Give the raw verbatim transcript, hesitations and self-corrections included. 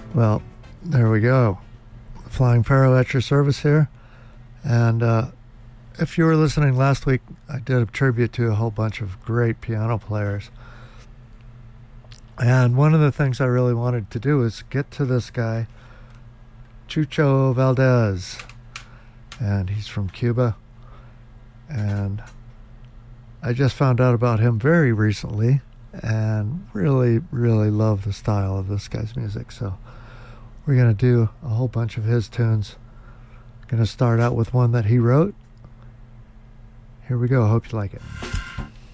Well, there we go. Flying Pharaoh at your service here. And uh, if you were listening last week, I did a tribute to a whole bunch of great piano players. And one of the things I really wanted to do is get to this guy, Chucho Valdez. And he's from Cuba. And I just found out about him very recently and really, really love the style of this guy's music. So we're going to do a whole bunch of his tunes. Going to start out with one that he wrote. Here we go. Hope you like it.